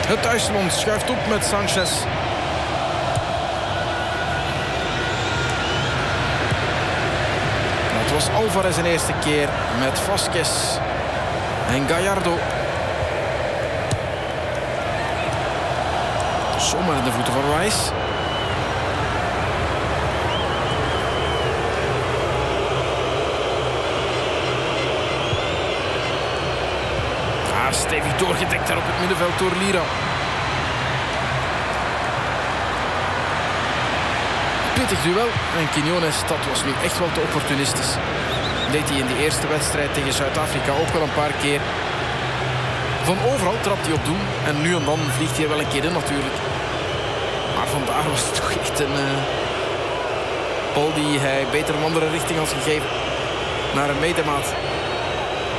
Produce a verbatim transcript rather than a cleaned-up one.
Het thuisland schuift op met Sanchez. Het was Alvarez zijn eerste keer met Vasquez en Gallardo. Zomaar in de voeten van Rice. Ah, stevig doorgedekt daar op het middenveld door Lira. Pittig duel. En Quiñones, dat was nu echt wel te opportunistisch. Deed hij in de eerste wedstrijd tegen Zuid-Afrika ook wel een paar keer. Van overal trapt hij op doel. En nu en dan vliegt hij wel een keer in natuurlijk. Maar vandaar was het toch echt een uh, bal die hij beter een andere richting had gegeven. Naar een medemaat.